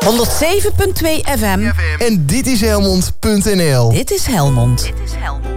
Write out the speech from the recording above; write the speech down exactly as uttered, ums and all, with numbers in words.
honderd zeven punt twee F M. En dit is Helmond punt N L. Dit is Helmond. Dit is Helmond.